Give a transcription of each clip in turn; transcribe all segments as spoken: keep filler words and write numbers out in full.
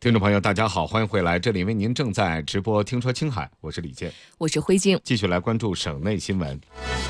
听众朋友，大家好，欢迎回来，这里为您正在直播听说青海，我是李健， 我是辉静， 继续来关注省内新闻。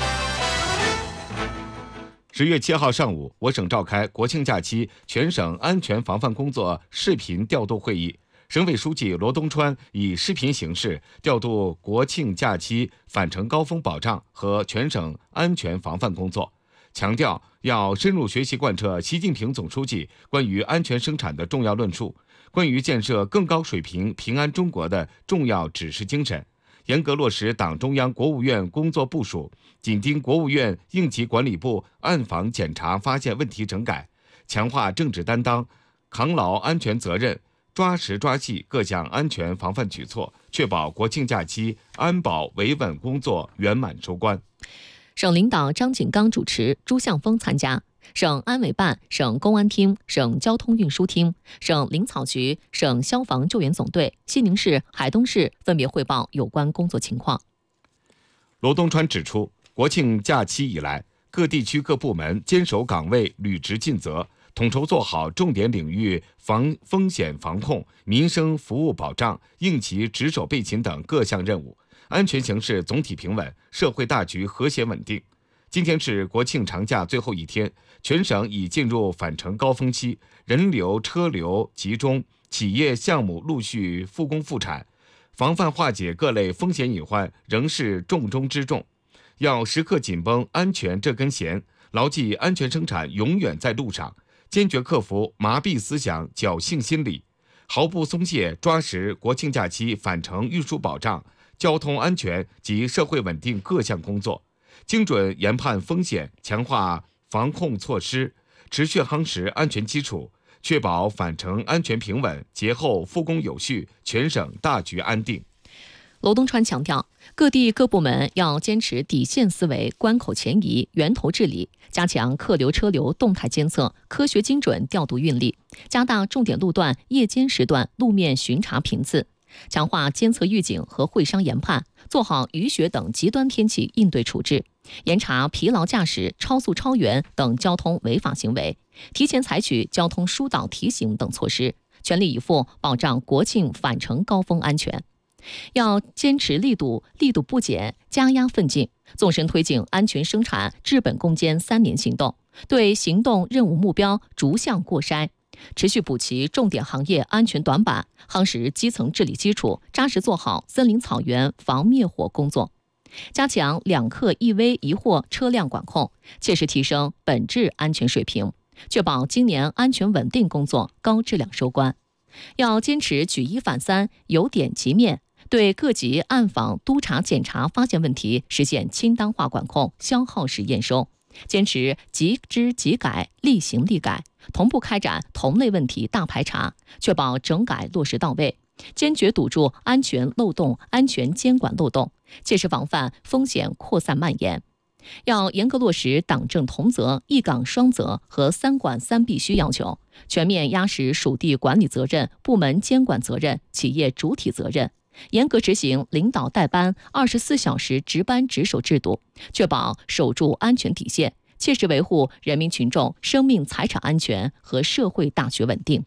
十月七号上午，我省召开国庆假期全省安全防范工作视频调度会议，省委书记罗东川以视频形式调度国庆假期返程高峰保障和全省安全防范工作，强调要深入学习贯彻习近平总书记关于安全生产的重要论述，关于建设更高水平平安中国的重要指示精神，严格落实党中央、国务院工作部署，紧盯国务院应急管理部暗访检查发现问题整改，强化政治担当，扛牢安全责任，抓实抓细各项安全防范举措，确保国庆假期安保维稳工作圆满收官。 省领导张景刚主持，朱向峰参加。省安委办、省公安厅、省交通运输厅、省林草局、省消防救援总队、西宁市、海东市分别汇报有关工作情况。 罗东川指出，国庆假期以来，各地区各部门坚守岗位，履职尽责，统筹做好重点领域防风险防控、民生服务保障、应急值守备勤等各项任务，安全形势总体平稳，社会大局和谐稳定。今天是国庆长假最后一天，全省已进入返程高峰期，人流车流集中，企业项目陆续复工复产，防范化解各类风险隐患仍是重中之重。要时刻紧绷安全这根弦，牢记安全生产永远在路上，坚决克服麻痹思想、侥幸心理，毫不松懈抓实国庆假期返程运输保障、交通安全及社会稳定各项工作，精准研判风险，强化防控措施，持续夯实安全基础，确保返程安全平稳，节后复工有序，全省大局安定。 罗东川强调，各地各部门要坚持底线思维、关口前移、源头治理，加强客流车流动态监测，科学精准调度运力，加大重点路段夜间时段路面巡查频次，强化监测预警和会商研判，做好雨雪等极端天气应对处置，严查疲劳驾驶、超速超员等交通违法行为，提前采取交通疏导提醒等措施，全力以赴保障国庆返程高峰安全。要坚持力度力度不减，加压奋进，纵深推进安全生产治本攻坚三年行动，对行动任务目标逐项过筛，持续补齐重点行业安全短板，夯实基层治理基础，扎实做好森林草原防灭火工作，加强两客一危一货车辆管控，切实提升本质安全水平，确保今年安全稳定工作高质量收官。要坚持举一反三，有点及面，对各级暗访督查检查发现问题实现清单化管控，消耗式验收，坚持即知即改，立行立改，同步开展同类问题大排查，确保整改落实到位，坚决堵住安全漏洞、安全监管漏洞，切实防范风险扩散蔓延。要严格落实党政同责、一岗双责和三管三必须要求，全面压实属地管理责任、部门监管责任、企业主体责任，严格执行领导带班二十四小时值班值守制度，确保守住安全底线，切实维护人民群众生命财产安全和社会大局稳定。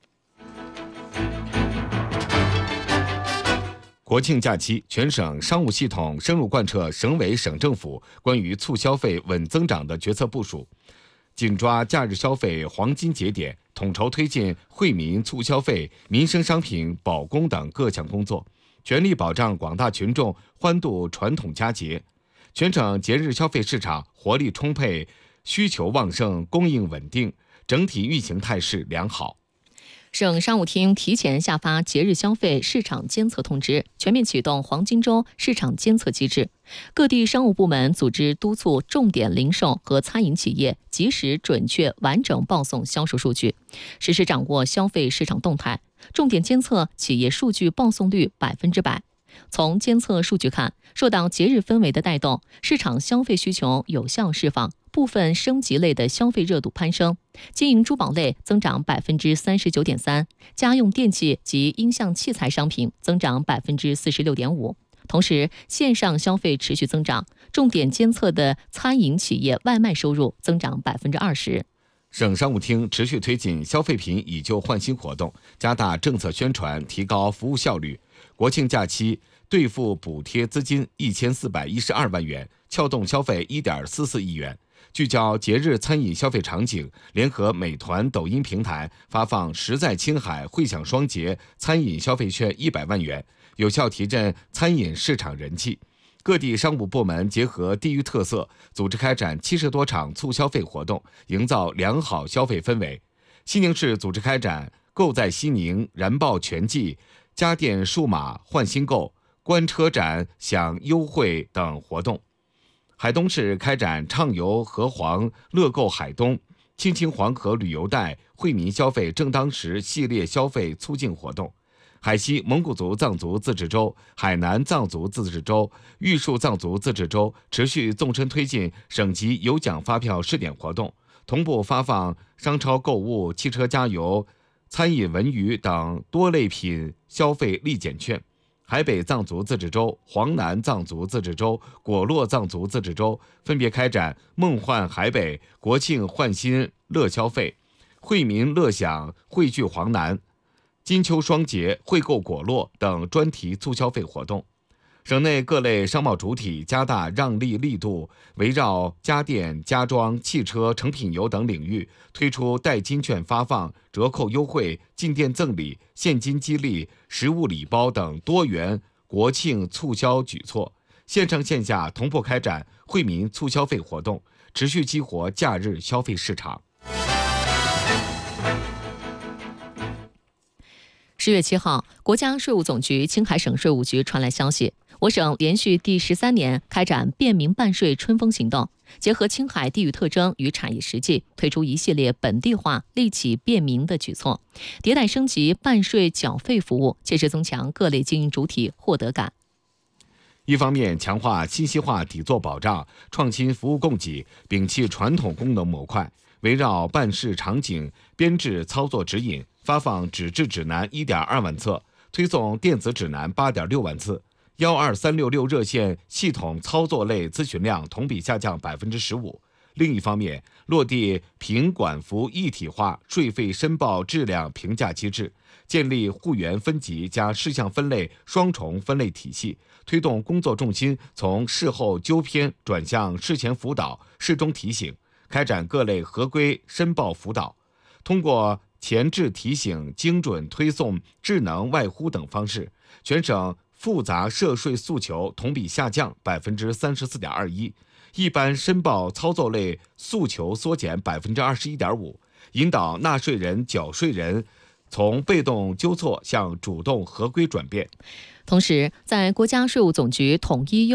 国庆假期，全省商务系统深入贯彻省委省政府关于促消费稳增长的决策部署，紧抓假日消费黄金节点，统筹推进惠民促消费、民生商品保供等各项工作，全力保障广大群众欢度传统佳节。全省节日消费市场活力充沛，需求旺盛，供应稳定，整体运行态势良好。 省商务厅提前下发节日消费市场监测通知，全面启动黄金周市场监测机制。各地商务部门组织督促重点零售和餐饮企业及时、准确、完整报送销售数据，实时掌握消费市场动态，重点监测企业数据报送率百分之百。从监测数据看，受到节日氛围的带动，市场消费需求有效释放，部分升级类的消费热度攀升，金银珠宝类增长百分之三十九点三，家用电器及音像器材商品增长百分之四十六点五。同时，线上消费持续增长，重点监测的餐饮企业外卖收入增长百分之二十。 省商务厅持续推进消费品以旧换新活动，加大政策宣传，提高服务效率。国庆假期兑付补贴资金一千四百一十二万元，撬动消费一点四四亿元。聚焦节日餐饮消费场景，联合美团、抖音平台发放实在青海汇享双节餐饮消费券一百万元，有效提振餐饮市场人气。各地商务部门结合地域特色，组织开展七十多场促消费活动，营造良好消费氛围。西宁市组织开展“购在西宁，燃爆全季”、家电数码换新购、观车展享优惠等活动。海东市开展畅游河黄、乐购海东、亲亲黄河旅游带、惠民消费正当时系列消费促进活动。海西蒙古族藏族自治州、海南藏族自治州、玉树藏族自治州持续纵深推进省级有奖发票试点活动，同步发放商超购物、汽车加油、餐饮文娱等多类品消费立减券。海北藏族自治州、黄南藏族自治州、果洛藏族自治州分别开展梦幻海北、国庆换新乐消费、惠民乐享汇聚黄南、金秋双节惠购果洛等专题促消费活动。省内各类商贸主体加大让利力度，围绕家电、家装、汽车、成品油等领域推出代金券发放、折扣优惠、进店赠礼、现金激励、实物礼包等多元国庆促销举措，线上线下同步开展惠民促消费活动，持续激活假日消费市场。 十月七号，国家税务总局青海省税务局传来消息，我省连续第十三年开展便民办税春风行动，结合青海地域特征与产业实际，推出一系列本地化、利企便民的举措，迭代升级办税缴费服务，切实增强各类经营主体获得感。 一方面强化信息化底座保障，创新服务供给，摒弃传统功能模块，围绕办事场景编制操作指引，发放纸质指南 一点二万册，推送电子指南 八点六万次。一二三六六热线系统操作类咨询量同比下降 百分之十五。 另一方面，落地平管服一体化税费申报质量评价机制，建立户源分级加事项分类双重分类体系，推动工作重心从事后纠偏转向事前辅导、事中提醒，开展各类合规申报辅导。通过前置提醒、精准推送、智能外呼等方式，全省复杂涉税诉求同比下降 百分之三十四点二一， 一般申报操作类诉求缩减 百分之二十一点五， 引导纳税人、缴税人从被动纠错向主动合规转变。 同时，在国家税务总局统一优